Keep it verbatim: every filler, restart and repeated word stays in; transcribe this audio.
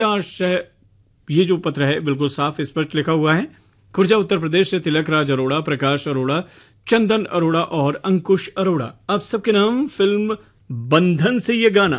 शह ये जो पत्र है बिल्कुल साफ स्पष्ट लिखा हुआ है। खुर्जा उत्तर प्रदेश से तिलक राज अरोड़ा, प्रकाश अरोड़ा, चंदन अरोड़ा और अंकुश अरोड़ा, आप सबके नाम फिल्म बंधन से ये गाना।